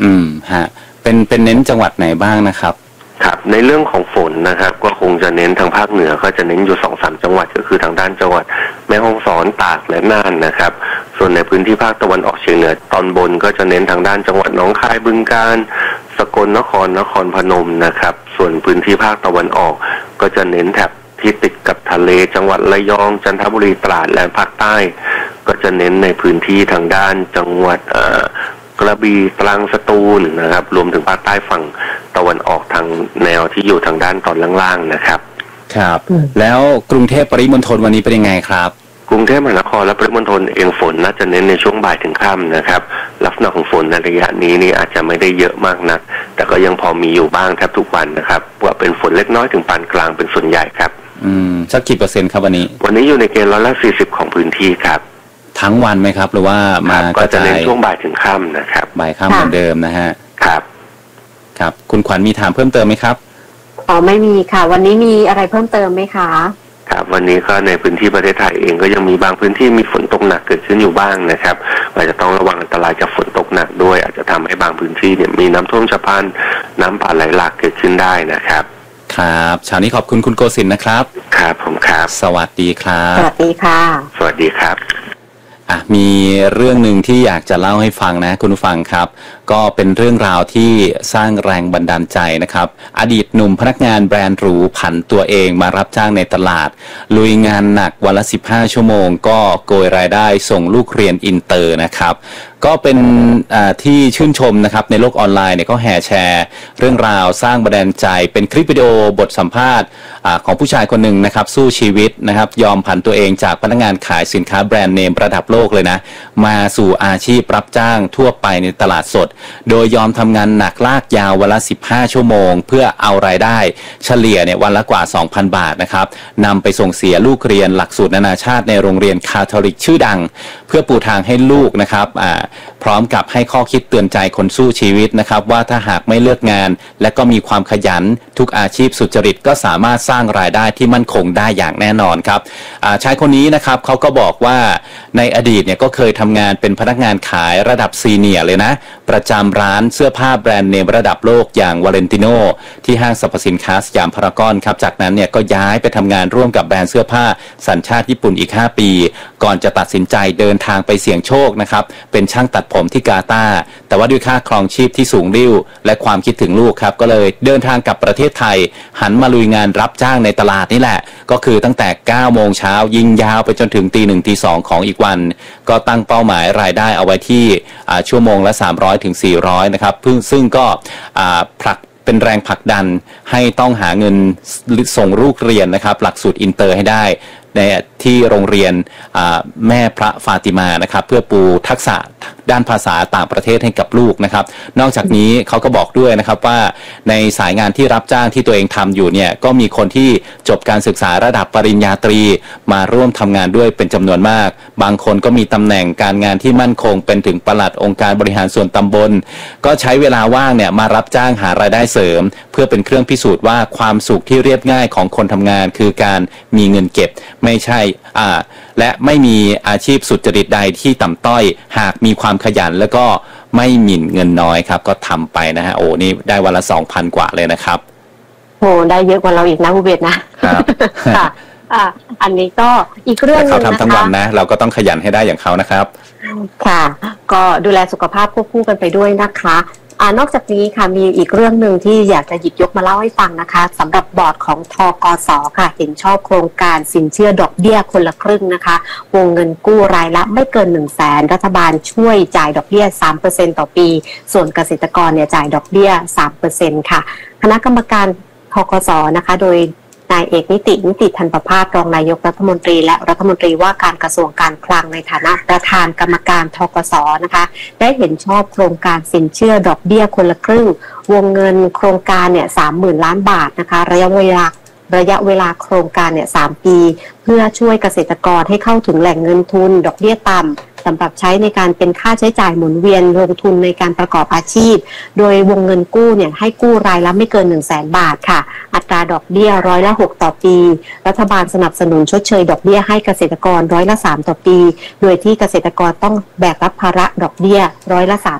ฮะเป็นเน้นจังหวัดไหนบ้างนะครับครับในเรื่องของฝนนะครับก็คงจะเน้นทางภาคเหนือก็จะเน้นอยู่ 2-3 จังหวัดก็คือทางด้านจังหวัดแม่ฮ่องสอนตากและน่านนะครับส่วนในพื้นที่ภาคตะวันออกเฉียงเหนือตอนบนก็จะเน้นทางด้านจังหวัดหนองคายบึงกาฬสกลนครพนมนะครับส่วนพื้นที่ภาคตะวันออกก็จะเน้นแถบที่ติดกับทะเลจังหวัดระยองจันทบุรีตราดและภาคใต้ก็จะเน้นในพื้นที่ทางด้านจังหวัดกระบี่ตรังสตูลนะครับรวมถึงภาคใต้ฝั่งตะวันออกทางแนวที่อยู่ทางด้านตอนล่างๆนะครับครับแล้วกรุงเทพปริมณฑลวันนี้เป็นยังไงครับกรุงเทพมหานครและปริมณฑลเองฝนน่าจะเน้นในช่วงบ่ายถึงค่ำนะครับลักษณะของฝนในระยะนี้นี่อาจจะไม่ได้เยอะมากนักแต่ก็ยังพอมีอยู่บ้างแทบทุกวันนะครับว่าเป็นฝนเล็กน้อยถึงปานกลางเป็นส่วนใหญ่ครับสักกี่เปอร์เซ็นต์ครับวันนี้อยู่ในเกณฑ์40%ของพื้นที่ครับทั้งวันไหมครับหรือว่ามาก็จะเน้นช่วงบ่ายถึงค่ำนะครับบ่ายค่ำเหมือนเดิมนะฮะครับคุณขวัญมีถามเพิ่มเติมไหมครับไม่มีค่ะวันนี้มีอะไรเพิ่มเติมไหมคะครับวันนี้ก็ในพื้นที่ประเทศไทยเองก็ยังมีบางพื้นที่มีฝนตกหนักเกิดขึ้นอยู่บ้างนะครับอาจจะต้องระวังอันตรายจากฝนตกหนักด้วยอาจจะทำให้บางพื้นที่เนี่ยมีน้ำท่วมฉับพลันน้ำป่าไหลหลากเกิดขึ้นได้นะครับครับเช้านี้ขอบคุณคุณโกศินทร์นะครับครับผมครับสวัสดีครับสวัสดีค่ะสวัสดีครับมีเรื่องหนึ่งที่อยากจะเล่าให้ฟังนะคุณผู้ฟังครับก็เป็นเรื่องราวที่สร้างแรงบันดาลใจนะครับอดีตหนุ่มพนักงานแบรนด์หรูผันตัวเองมารับจ้างในตลาดลุยงานหนักวันละ15 ชั่วโมงก็โกยรายได้ส่งลูกเรียนอินเตอร์นะครับก็เป็นที่ชื่นชมนะครับในโลกออนไลน์เนี่ยก็แห่แชร์เรื่องราวสร้างบันดาลใจเป็นคลิปวิดีโอบทสัมภาษณ์ของผู้ชายคนหนึ่งนะครับสู้ชีวิตนะครับยอมผันตัวเองจากพนักงานขายสินค้าแบรนด์เนมระดับโลกเลยนะมาสู่อาชีพรับจ้างทั่วไปในตลาดสดโดยยอมทำงานหนักลากยาววันละ15 ชั่วโมงเพื่อเอารายได้เฉลี่ยเนี่ยวันละกว่า 2,000 บาทนะครับนำไปส่งเสียลูกเรียนหลักสูตรนานาชาติในโรงเรียนคาทอลิกชื่อดังเพื่อปูทางให้ลูกนะครับพร้อมกับให้ข้อคิดเตือนใจคนสู้ชีวิตนะครับว่าถ้าหากไม่เลือกงานและก็มีความขยันทุกอาชีพสุจริตก็สามารถสร้างรายได้ที่มั่นคงได้อย่างแน่นอนครับชายคนนี้นะครับเขาก็บอกว่าในอดีตเนี่ยก็เคยทำงานเป็นพนักงานขายระดับซีเนียร์เลยนะประจำร้านเสื้อผ้าแบรนด์เนมระดับโลกอย่างวาเลนติโนที่ห้างสรรพสินค้าสยามพารากอนครับจากนั้นเนี่ยก็ย้ายไปทำงานร่วมกับแบรนด์เสื้อผ้าสัญชาติญี่ปุ่นอีก5 ปีก่อนจะตัดสินใจเดินทางไปเสี่ยงโชคนะครับเป็นช่างตัดผมที่กาตาร์แต่ว่าด้วยค่าครองชีพที่สูงริ่วและความคิดถึงลูกครับก็เลยเดินทางกลับประเทศไทยหันมาลุยงานรับจ้างในตลาดนี่แหละก็คือตั้งแต่9 โมงเช้ายิงยาวไปจนถึงตี 1 ตี 2ของอีกวันก็ตั้งเป้าหมายรายได้เอาไว้ที่ชั่วโมงละ300 ถึง 400นะครับซึ่งก็ผลักเป็นแรงผลักดันให้ต้องหาเงินส่งลูกเรียนนะครับหลักสูตรอินเตอร์ให้ได้ในที่โรงเรียนแม่พระฟาติมานะครับเพื่อปูทักษะด้านภาษาต่างประเทศให้กับลูกนะครับนอกจากนี้เขาก็บอกด้วยนะครับว่าในสายงานที่รับจ้างที่ตัวเองทำอยู่เนี่ยก็มีคนที่จบการศึกษาระดับปริญญาตรีมาร่วมทำงานด้วยเป็นจำนวนมากบางคนก็มีตำแหน่งการงานที่มั่นคงเป็นถึงปลัดองค์การบริหารส่วนตำบลก็ใช้เวลาว่างเนี่ยมารับจ้างหารายได้เสริมเพื่อเป็นเครื่องพิสูจน์ว่าความสุขที่เรียบง่ายของคนทำงานคือการมีเงินเก็บไม่ใช่และไม่มีอาชีพสุจริตใดที่ต่ำต้อยหากมีความขยันแล้วก็ไม่หมิ่นเงินน้อยครับก็ทำไปนะฮะโอ้นี่ได้วันละ 2,000 กว่าเลยนะครับโอ้ได้เยอะกว่าเราอีกนะคุณเบศนะครับค่ะอันนี้ก็อีกเรื่องนึงนะคะเขาทำทั้งวันนะเราก็ต้องขยันให้ได้อย่างเขานะครับค่ะก็ดูแลสุขภาพควบคู่กันไปด้วยนะคะนอกจากนี้ค่ะมีอีกเรื่องหนึ่งที่อยากจะหยิบยกมาเล่าให้ฟังนะคะสำหรับบอร์ดของธกส.ค่ะเห็นชอบโครงการสินเชื่อดอกเบี้ยคนละครึ่งนะคะวงเงินกู้รายละไม่เกิน 100,000 รัฐบาลช่วยจ่ายดอกเบี้ย 3% ต่อปีส่วนเกษตรกรเนี่ยจ่ายดอกเบี้ย 3% ค่ะคณะกรรมการธกส.นะคะโดยนายเอกนิติธันประภาสรองนายกรัฐมนตรีและรัฐมนตรีว่าการกระทรวงการคลังในฐานะประธานกรรมการธกส.นะคะได้เห็นชอบโครงการสินเชื่อดอกเบี้ยคนละครึ่งวงเงินโครงการเนี่ย 30,000 ล้านบาทนะคะระยะเวลาโครงการเนี่ย3 ปีเพื่อช่วยเกษตรกรให้เข้าถึงแหล่งเงินทุนดอกเบี้ยต่ำสำหรับใช้ในการเป็นค่าใช้จ่ายหมุนเวียนลงทุนในการประกอบอาชีพโดยวงเงินกู้เนี่ยให้กู้รายละไม่เกิน 100,000 บาทค่ะอัตราดอกเบี้ย6%ต่อปีรัฐบาลสนับสนุนชดเชยดอกเบี้ยให้เกษตรกร3%ต่อปีโดยที่เกษตรกรต้องแบกรับภาระดอกเบี้ย3%